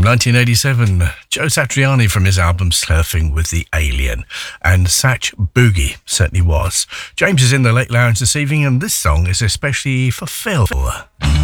From 1987, Joe Satriani from his album Surfing with the Alien. And Satch Boogie certainly was. James is in the Late Lounge this evening, and this song is especially for Phil.